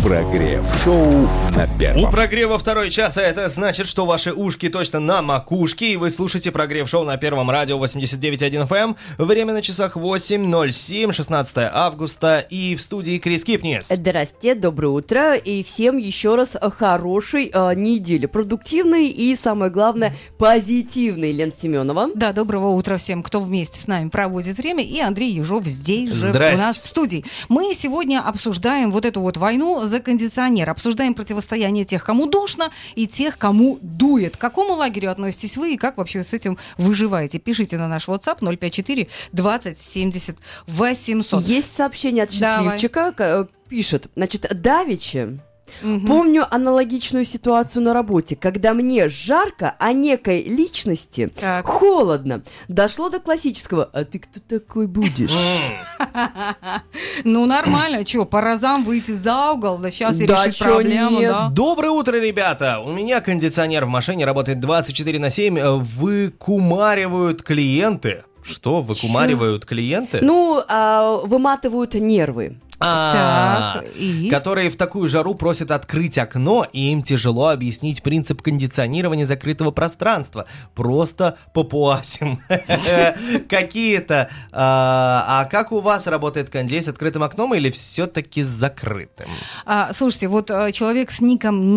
Прогрев-шоу на первом. У прогрева второй час, а это значит, что ваши ушки точно на макушке, и вы слушаете прогрев-шоу на Первом радио 89.1 FM. Время на часах 8:07, 16 августа, и в студии Крис Кипнис. Здрасте, доброе утро, и всем еще раз хорошей недели. Продуктивной и, самое главное, позитивной, Лена Семенова. Да, доброго утра всем, кто вместе с нами проводит время, и Андрей Ежов здесь же у нас в студии. Мы сегодня обсуждаем вот эту вот войну за кондиционер, обсуждаем противостояние тех, кому душно, и тех, кому дует. К какому лагерю относитесь вы и как вообще с этим выживаете? Пишите на наш WhatsApp 054 20 70 800. Есть сообщение от счастливчика, пишет, значит, давеча. Помню аналогичную ситуацию на работе, когда мне жарко, а некой личности холодно. Дошло до классического: а ты кто такой будешь? Ну, нормально. Че, по разам выйти за угол, да сейчас и решить проблему, да? Доброе утро, ребята! У меня кондиционер в машине работает 24/7. Выкумаривают клиенты. Что, выкумаривают клиенты? Ну, выматывают нервы. Которые в такую жару просят открыть окно, и им тяжело объяснить принцип кондиционирования закрытого пространства. Просто папуасим. Какие-то. А как у вас работает кондей, с открытым окном или все-таки с закрытым? Слушайте, вот человек с ником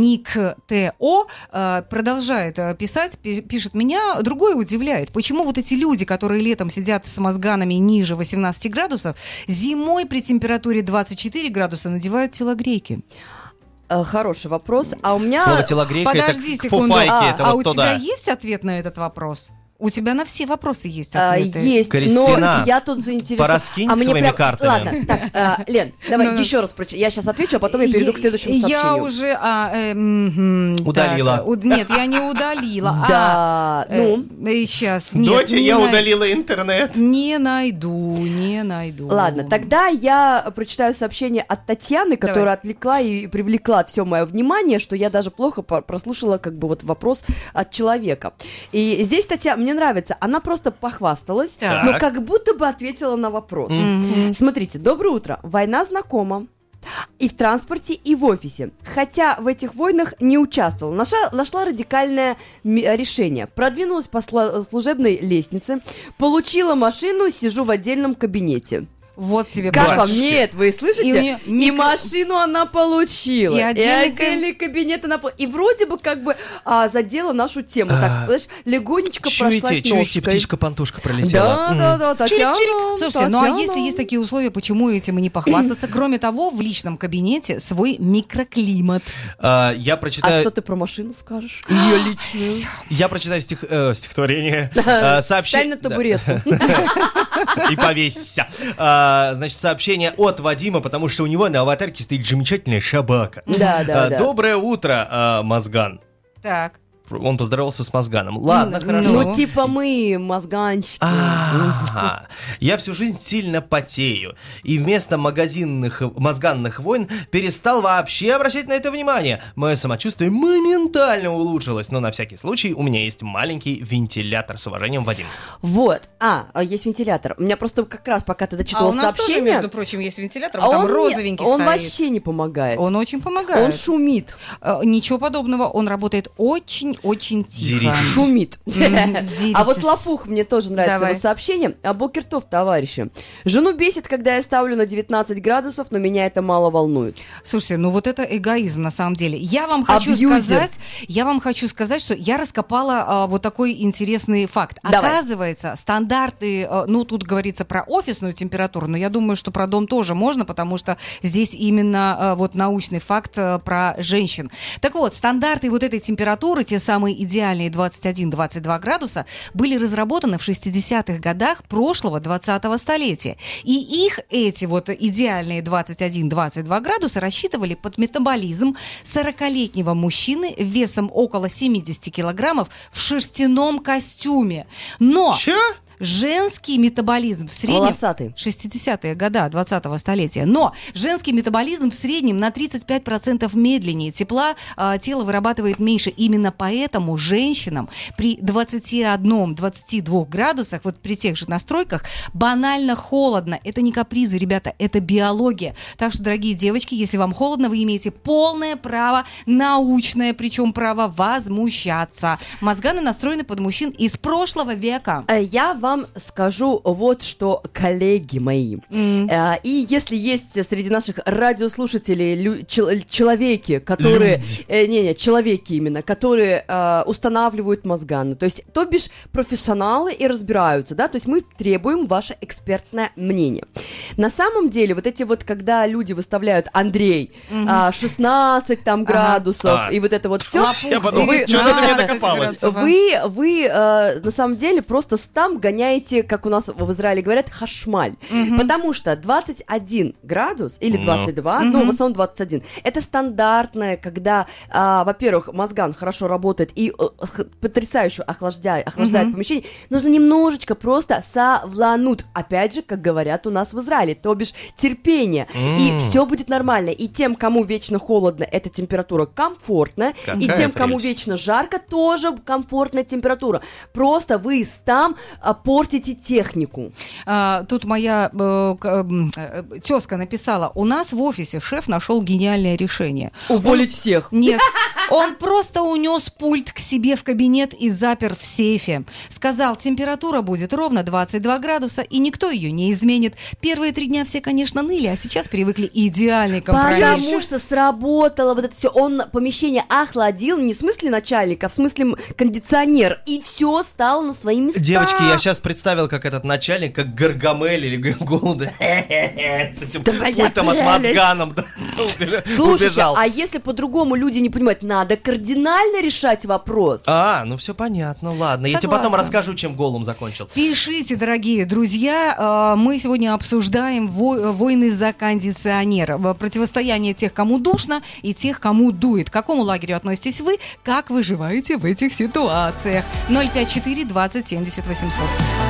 NickTO продолжает писать, пишет: меня другое удивляет. Почему вот эти люди, которые летом сидят с мозганами ниже 18 градусов, зимой при температуре 24 градуса надевают телогрейки? Хороший вопрос. А у меня... Слово телогрейка — это фуфайки. Это вот у тебя есть ответ на этот вопрос? У тебя на все вопросы есть ответы. Есть, Кристина, но я тут заинтересована. пораскинь своими картами. Ладно, так, Лен, давай еще раз прочитай. Я сейчас отвечу, а потом я перейду к следующему сообщению. Я уже... удалила. Нет, я не удалила. Да, сейчас. Доча, я удалила интернет. Не найду. Ладно, тогда я прочитаю сообщение от Татьяны, которая отвлекла и привлекла все мое внимание, что я даже плохо прослушала как бы вот вопрос от человека. И здесь Татьяна, мне нравится, она просто похвасталась, но как будто бы ответила на вопрос. Смотрите, доброе утро. Война знакома. И в транспорте, и в офисе. Хотя в этих войнах не участвовала. Нашла радикальное решение. Продвинулась по служебной лестнице, получила машину, сижу в отдельном кабинете. Вот тебе как вам? Нет, вы слышите? И машину она получила. И отдельный кабинет она получила. И вроде бы как бы задела нашу тему. Так, знаешь, легонечко прошлась ножкой. Чуете, птичка-пантушка пролетела. Да, Татьяна. Слушайте, ну а если есть такие условия, почему этим и не похвастаться? Кроме того, в личном кабинете свой микроклимат. Я прочитаю... А что ты про машину скажешь? Ее личную. Я прочитаю стихотворение. Встань на табуретку. И повесься. Значит, сообщение от Вадима, потому что у него на аватарке стоит замечательная собака. Да. Доброе утро, Мозган. Так. Он поздоровался с Мозганом. Ладно, хорошо. Ну, типа мы, мозганчики. Я всю жизнь сильно потею. И вместо мозганных войн перестал вообще обращать на это внимание. Мое самочувствие моментально улучшилось. Но на всякий случай у меня есть маленький вентилятор. С уважением, Вадим. Вот. Есть вентилятор. У меня просто как раз, пока ты дочитывала сообщение... у нас тоже, между прочим, есть вентилятор. Там розовенький стоит. Он вообще не помогает. Он очень помогает. Он шумит. Ничего подобного. Он работает очень тихо. Деритесь. Шумит. А вот Лопух, мне тоже нравится его сообщение. Бокертов, товарищи. Жену бесит, когда я ставлю на 19 градусов, но меня это мало волнует. Слушайте, ну вот это эгоизм на самом деле. Я вам хочу сказать, что я раскопала вот такой интересный факт. Давай. Оказывается, стандарты, тут говорится про офисную температуру, но я думаю, что про дом тоже можно, потому что здесь именно вот научный факт про женщин. Так вот, стандарты вот этой температуры, те самые идеальные 21-22 градуса, были разработаны в 60-х годах прошлого 20-го столетия. И их эти вот идеальные 21-22 градуса рассчитывали под метаболизм 40-летнего мужчины весом около 70 килограммов в шерстяном костюме. Но... женский метаболизм в среднем... Волосатый. 60-е годы 20-го столетия. Но женский метаболизм в среднем на 35% медленнее. Тепла тело вырабатывает меньше. Именно поэтому женщинам при 21-22 градусах, вот при тех же настройках, банально холодно. Это не капризы, ребята, это биология. Так что, дорогие девочки, если вам холодно, вы имеете полное право, научное, причем право возмущаться. Мозганы настроены под мужчин из прошлого века. Я вам скажу вот что, коллеги мои. И если есть среди наших радиослушателей человеки, которые... человеки именно, которые устанавливают мозганы, то есть, то бишь, профессионалы и разбираются, да, то есть мы требуем ваше экспертное мнение. На самом деле, вот эти вот, когда люди выставляют, Андрей, 16 там градусов, и вот это вот все... Я подумал, что-то ты мне докопалась. Вы на самом деле просто там гоняете, как у нас в Израиле говорят, хашмаль. Потому что 21 градус или 22, ну, в основном 21, это стандартное, когда, во-первых, мозган хорошо работает и потрясающе охлаждает помещение, нужно немножечко просто савланут, опять же, как говорят у нас в Израиле, то бишь терпение, и все будет нормально. И тем, кому вечно холодно, эта температура комфортная, и тем, кому вечно жарко, тоже комфортная температура. Просто вы там портите технику. Тут моя тезка написала: у нас в офисе шеф нашел гениальное решение. Уволить всех. Нет, он просто унес пульт к себе в кабинет и запер в сейфе. Сказал, температура будет ровно 22 градуса, и никто ее не изменит. Первые 3 дня все, конечно, ныли, а сейчас привыкли. Идеальный компромисс. Потому что сработало вот это все. Он помещение охладил, не в смысле начальника, а в смысле кондиционер, и все стало на свои места. Девочки, я сейчас представил, как этот начальник, как Гаргамель или Голуды, с этим пультом от мозганом Слушайте, а если по-другому люди не понимают, надо кардинально решать вопрос. Ну все понятно, ладно. Я тебе потом расскажу, чем Голум закончил. Пишите, дорогие друзья. Мы сегодня обсуждаем войны за кондиционер. Противостояние тех, кому душно, и тех, кому дует. К какому лагерю относитесь вы? Как выживаете в этих ситуациях? 054 20 70 800.